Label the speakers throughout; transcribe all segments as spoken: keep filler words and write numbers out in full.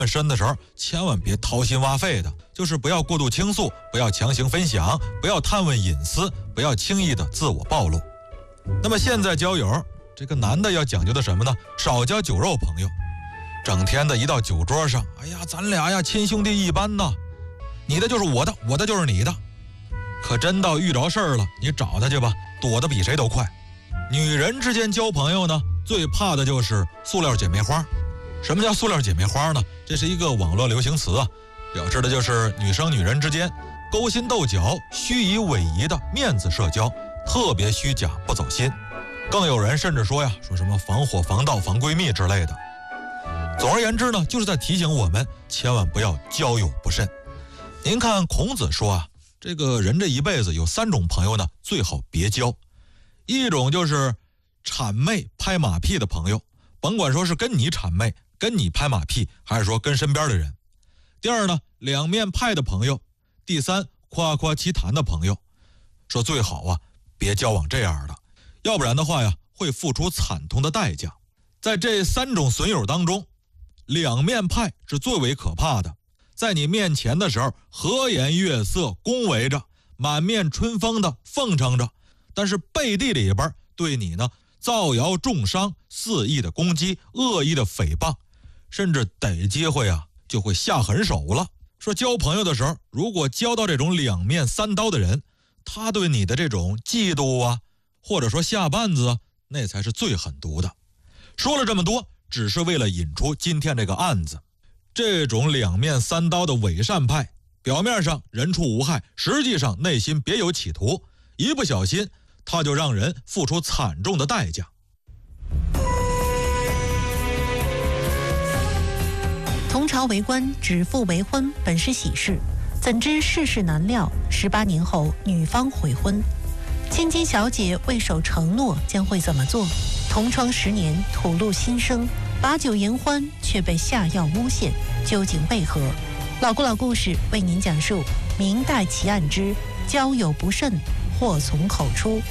Speaker 1: 深的时候，千万别掏心挖肺的，就是不要过度倾诉，不要强行分享，不要探问隐私，不要轻易的自我暴露。那么现在交友，这个男的要讲究的什么呢？少交酒肉朋友，整天的一到酒桌上，哎呀，咱俩呀亲兄弟一般呐，你的就是我的，我的就是你的。可真到遇着事儿了，你找他去吧，躲得比谁都快。女人之间交朋友呢，最怕的就是塑料姐妹花。什么叫塑料姐妹花呢？这是一个网络流行词啊，表示的就是女生女人之间勾心斗角、虚以委蛇的面子社交，特别虚假不走心。更有人甚至说呀，说什么防火防盗防闺蜜之类的。总而言之呢，就是在提醒我们千万不要交友不慎。您看孔子说啊，这个人这一辈子有三种朋友呢，最好别交。一种就是谄媚拍马屁的朋友，甭管说是跟你谄媚跟你拍马屁，还是说跟身边的人。第二呢，两面派的朋友。第三，夸夸其谈的朋友。说最好啊，别交往这样的，要不然的话呀，会付出惨痛的代价。在这三种损友当中，两面派是最为可怕的。在你面前的时候，和颜悦色，恭维着，满面春风的奉承着，但是背地里边对你呢，造谣重伤，肆意的攻击，恶意的诽谤，甚至逮机会啊就会下狠手了。说交朋友的时候，如果交到这种两面三刀的人，他对你的这种嫉妒啊，或者说下绊子啊，那才是最狠毒的。说了这么多，只是为了引出今天这个案子。这种两面三刀的伪善派，表面上人畜无害，实际上内心别有企图，一不小心他就让人付出惨重的代价。
Speaker 2: 同朝为官，指腹为婚，本是喜事，怎知世事难料，十八年后女方悔婚。千金小姐未守承诺，将会怎么做？同窗十年，吐露心声，把酒言欢，却被下药诬陷，究竟为何？老故老故事为您讲述明代奇案之交友不慎，祸从口出。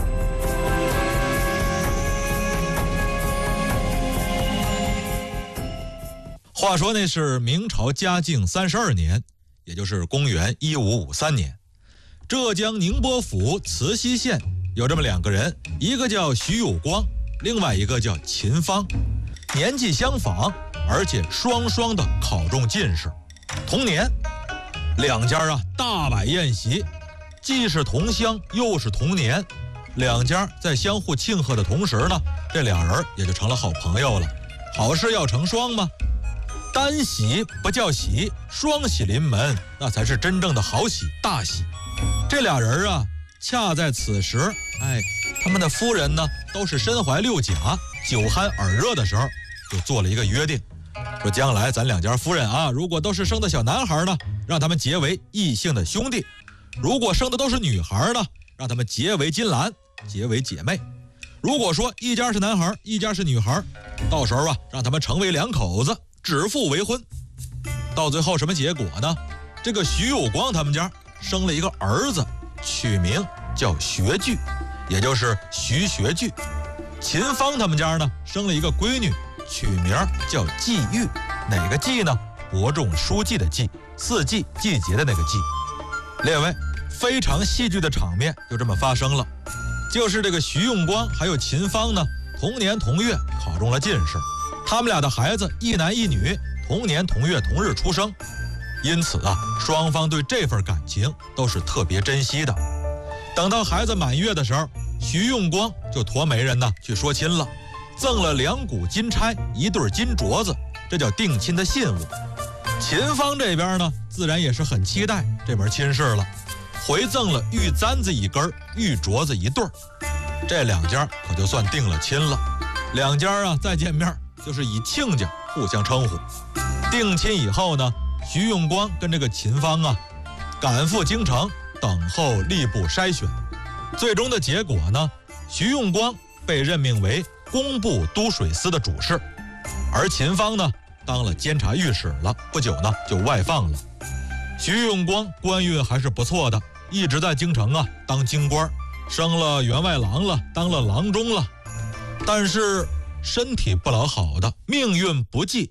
Speaker 1: 话说那是明朝嘉靖三十二年，也就是公元一五五三年，浙江宁波府慈溪县有这么两个人，一个叫徐有光，另外一个叫秦芳，年纪相仿，而且双双的考中进士。同年，两家啊大摆宴席，既是同乡又是同年，两家在相互庆贺的同时呢，这俩人也就成了好朋友了。好事要成双嘛，单喜不叫喜，双喜临门，那才是真正的好喜大喜。这俩人啊，恰在此时，哎，他们的夫人呢都是身怀六甲，酒酣耳热的时候，就做了一个约定，说将来咱两家夫人啊，如果都是生的小男孩呢，让他们结为异姓的兄弟；如果生的都是女孩呢，让他们结为金兰，结为姐妹。如果说一家是男孩，一家是女孩，到时候啊，让他们成为两口子，指腹为婚。到最后什么结果呢？这个徐有光他们家生了一个儿子，取名叫学具，也就是徐学具。秦芳他们家呢生了一个闺女，取名叫季玉，哪个季呢？伯仲书记的季，四季季节的那个季。列位，非常戏剧的场面就这么发生了，就是这个徐用光还有秦芳呢，同年同月考中了进士，他们俩的孩子一男一女，同年同月同日出生，因此啊，双方对这份感情都是特别珍惜的。等到孩子满月的时候，徐用光就驮媒人呢去说亲了，赠了两股金钗，一对金镯子，这叫定亲的信物。秦芳这边呢，自然也是很期待这门亲事了，回赠了玉簪子一根，玉镯子一对儿，这两家可就算定了亲了。两家啊再见面就是以亲家互相称呼。定亲以后呢，徐用光跟这个秦芳啊赶赴京城等候吏部筛选，最终的结果呢，徐用光被任命为工部都水司的主事，而秦芳呢当了监察御史了，不久呢就外放了。徐用光官运还是不错的，一直在京城啊当京官，升了员外郎了，当了郎中了，但是身体不老好的，命运不济，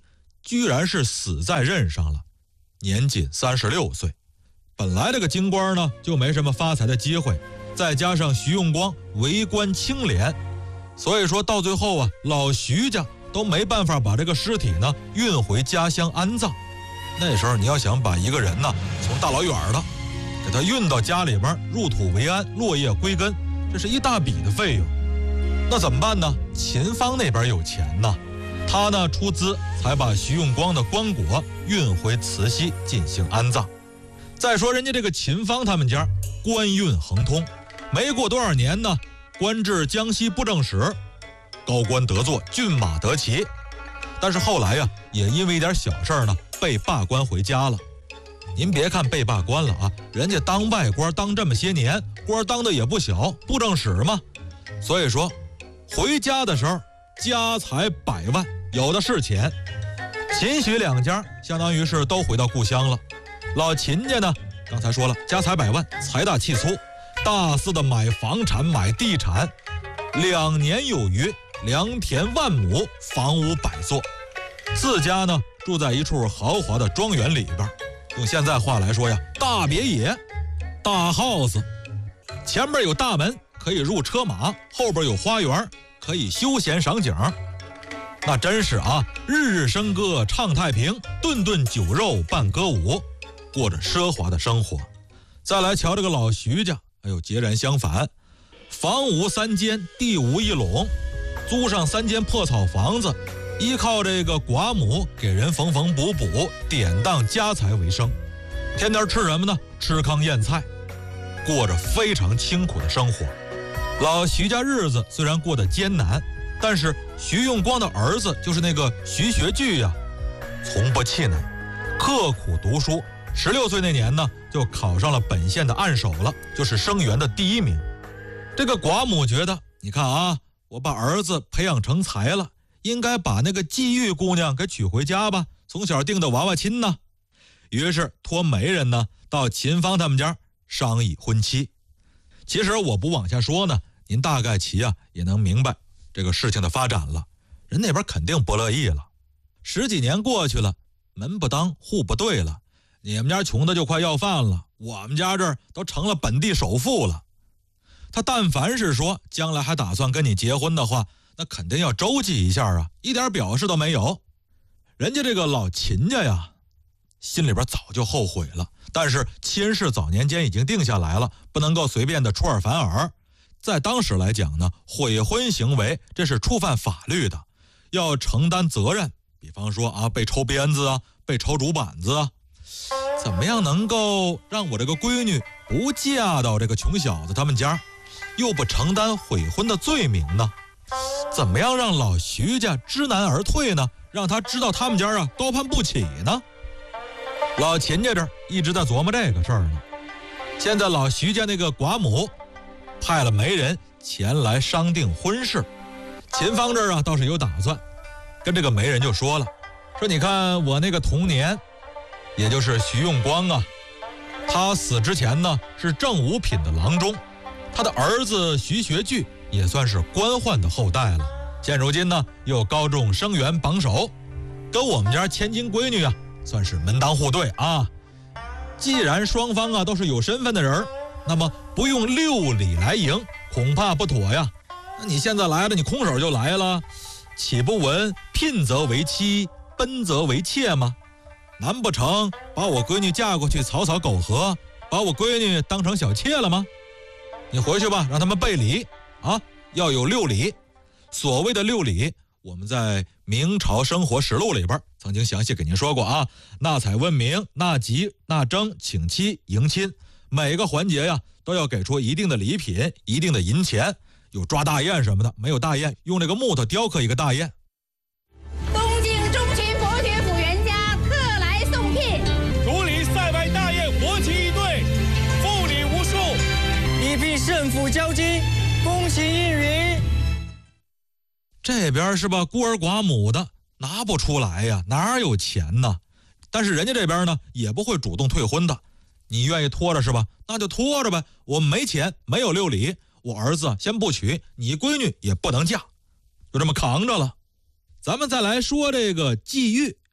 Speaker 1: 居然是死在任上了，年仅三十六岁。本来这个京官呢就没什么发财的机会，再加上徐用光为官清廉，所以说到最后啊，老徐家都没办法把这个尸体呢运回家乡安葬。那时候你要想把一个人呢从大老远的给他运到家里边入土为安，落叶归根，这是一大笔的费用。那怎么办呢？秦芳那边有钱呢，他呢出资才把徐用光的棺椁运回慈溪进行安葬。再说人家这个秦芳他们家官运亨通，没过多少年呢，官至江西布政使，高官得坐，骏马得骑。但是后来呀，也因为一点小事呢，被罢官回家了。您别看被罢官了啊，人家当外官当这么些年，官当的也不小，布政使嘛。所以说，回家的时候家财百万，有的是钱。秦许两家相当于是都回到故乡了。老秦家呢，刚才说了，家财百万，财大气粗，大肆的买房产买地产，两年有余，良田万亩，房屋百座。自家呢住在一处豪华的庄园里边，用现在话来说呀，大别野，大 house， 前面有大门可以入车马，后边有花园可以休闲赏景。那真是啊，日日笙歌唱太平，顿顿酒肉伴歌舞，过着奢华的生活。再来瞧这个老徐家，哎呦，截然相反，房无三间，地无一垄，租上三间破草房子，依靠这个寡母给人缝缝补补，典当家财为生。天天吃什么呢？吃糠咽菜，过着非常清苦的生活。老徐家日子虽然过得艰难，但是徐用光的儿子就是那个徐学具呀、啊，从不气馁，刻苦读书。十六岁那年呢，就考上了本县的按手了，就是生源的第一名。这个寡母觉得，你看啊，我把儿子培养成才了，应该把那个季玉姑娘给娶回家吧，从小定的娃娃亲呢。于是托媒人呢到秦芳他们家商议婚期。其实我不往下说呢，您大概其啊也能明白这个事情的发展了。人那边肯定不乐意了。十几年过去了，门不当户不对了，你们家穷的就快要饭了，我们家这儿都成了本地首富了。他但凡是说将来还打算跟你结婚的话，那肯定要周济一下啊，一点表示都没有。人家这个老秦家呀，心里边早就后悔了，但是亲事早年间已经定下来了，不能够随便的出尔反尔。在当时来讲呢，悔婚行为这是触犯法律的，要承担责任。比方说啊，被抽鞭子啊，被抽竹板子啊，怎么样能够让我这个闺女不嫁到这个穷小子他们家，又不承担悔婚的罪名呢？怎么样让老徐家知难而退呢？让他知道他们家啊高攀不起呢？老秦家这儿一直在琢磨这个事儿呢。现在老徐家那个寡母派了媒人前来商定婚事，秦芳这儿啊倒是有打算，跟这个媒人就说了，说你看我那个童年，也就是徐用光啊，他死之前呢是正五品的郎中，他的儿子徐学具也算是官宦的后代了，现如今呢又高中生源榜首，跟我们家千金闺女啊算是门当户对啊。既然双方啊都是有身份的人，那么不用六礼来迎恐怕不妥呀。那你现在来了，你空手就来了，岂不闻聘则为妻，奔则为妾吗？难不成把我闺女嫁过去草草苟合，把我闺女当成小妾了吗？你回去吧，让他们备礼啊，要有六礼。所谓的六礼，我们在明朝生活实录里边曾经详细给您说过啊，纳采问名、纳吉、纳征、请妻、迎亲，每个环节呀都要给出一定的礼品、一定的银钱，有抓大雁什么的，没有大雁用这个木头雕刻一个大雁。
Speaker 3: 东京中群伯爵府袁家特来送聘，
Speaker 4: 主礼塞外大雁国旗一对，复礼无数，
Speaker 5: 一批圣府交金，恭喜应允。
Speaker 1: 这边是吧，孤儿寡母的拿不出来呀，哪有钱呢？但是人家这边呢也不会主动退婚的，你愿意拖着是吧？那就拖着呗，我们没钱，没有六礼，我儿子先不娶，你闺女也不能嫁，就这么扛着了。咱们再来说这个季玉，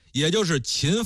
Speaker 1: 也就是秦